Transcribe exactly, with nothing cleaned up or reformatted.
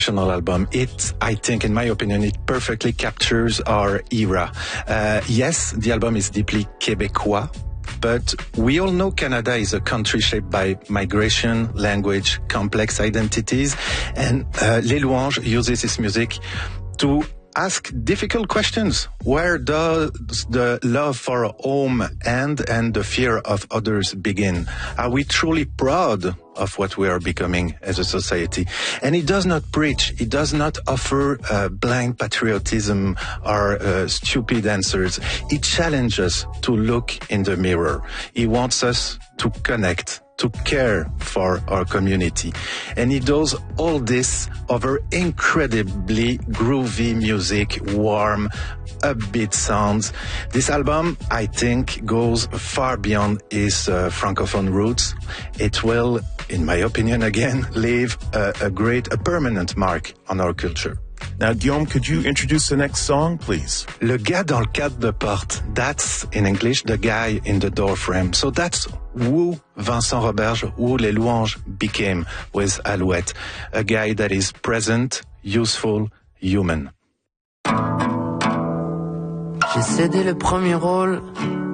album. It, I think, in my opinion, it perfectly captures our era. Uh, yes, the album is deeply Québécois, but we all know Canada is a country shaped by migration, language, complex identities, and uh, Les Louanges uses this music to ask difficult questions. Where does the love for home end and the fear of others begin? Are we truly proud of what we are becoming as a society? And it does not preach. It does not offer uh, blind patriotism or uh, stupid answers. It challenges us to look in the mirror. It wants us to connect, to care for our community. And he does all this over incredibly groovy music, warm, upbeat sounds. This album, I think, goes far beyond his uh, Francophone roots. It will, in my opinion, again, leave a, a great, a permanent mark on our culture. Now, Guillaume, could you introduce the next song, please? Le gars dans le cadre de porte. That's, in English, the guy in the door frame. So that's who Vincent Roberge, who Les Louanges became with Alouette. A guy that is present, useful, human. J'ai cédé le premier rôle